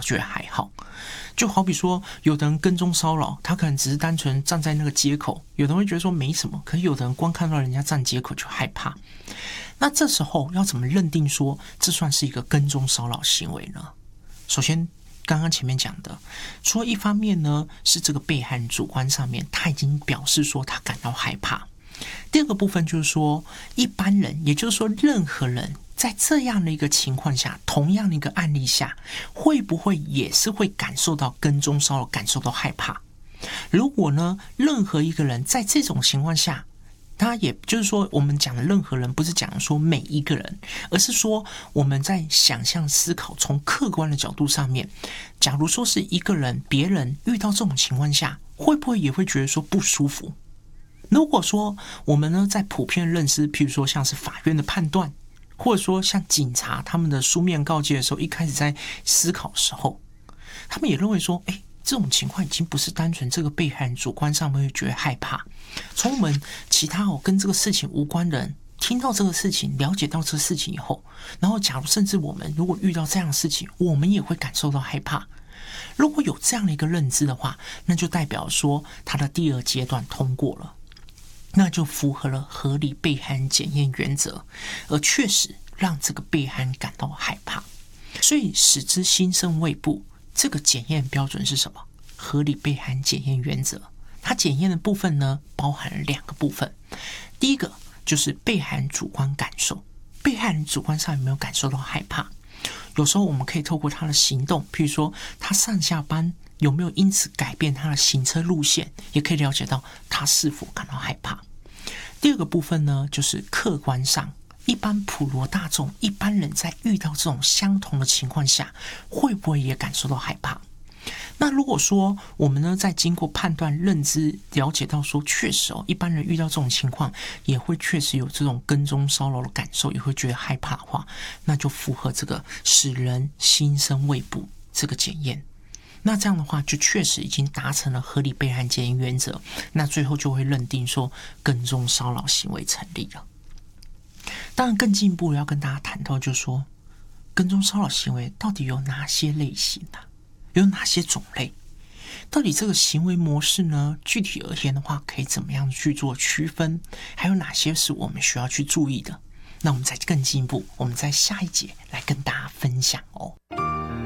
觉得还好。就好比说，有的人跟踪骚扰，他可能只是单纯站在那个街口，有的人会觉得说没什么，可是有的人光看到人家站街口就害怕。那这时候要怎么认定说这算是一个跟踪骚扰行为呢？首先，刚刚前面讲的，除了一方面呢是这个被害人主观上面他已经表示说他感到害怕，第二个部分就是说，一般人，也就是说任何人在这样的一个情况下，同样的一个案例下，会不会也是会感受到跟踪骚扰，感受到害怕？如果呢，任何一个人在这种情况下，他也就是说，我们讲的任何人，不是讲说每一个人，而是说我们在想象思考，从客观的角度上面，假如说是一个人，别人遇到这种情况下，会不会也会觉得说不舒服？如果说我们呢在普遍认知，譬如说像是法院的判断，或者说像警察他们的书面告诫的时候，一开始在思考的时候，他们也认为说，这种情况已经不是单纯这个被害人主观上面会觉得害怕，从我们其他跟这个事情无关的人听到这个事情，了解到这个事情以后，然后假如甚至我们如果遇到这样的事情，我们也会感受到害怕。如果有这样的一个认知的话，那就代表说他的第二阶段通过了，那就符合了合理被害人检验原则，而确实让这个被害人感到害怕。所以使之心生畏怖，这个检验标准是什么？合理被害人检验原则。它检验的部分呢，包含了两个部分。第一个就是被害人主观感受，被害人主观上有没有感受到害怕？有时候我们可以透过他的行动，譬如说他上下班有没有因此改变他的行车路线，也可以了解到他是否感到害怕。第二个部分呢，就是客观上，一般普罗大众、一般人在遇到这种相同的情况下，会不会也感受到害怕？那如果说我们呢，在经过判断、认知、了解到说，确实一般人遇到这种情况，也会确实有这种跟踪骚扰的感受，也会觉得害怕的话，那就符合这个使人心生畏怖这个检验。那这样的话，就确实已经达成了合理被害人检验原则，那最后就会认定说跟踪骚扰行为成立了。当然，更进一步要跟大家谈到，就是说跟踪骚扰行为到底有哪些类型呢？有哪些种类？到底这个行为模式呢？具体而言的话，可以怎么样去做区分？还有哪些是我们需要去注意的？那我们再更进一步，我们在下一节来跟大家分享哦。